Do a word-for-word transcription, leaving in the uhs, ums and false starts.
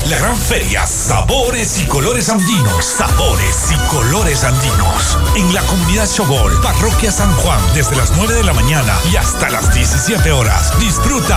La gran feria Sabores y Colores Andinos. Sabores y Colores Andinos. En la comunidad Chobol, Parroquia San Juan, desde las nueve de la mañana y hasta las diecisiete horas. Disfruta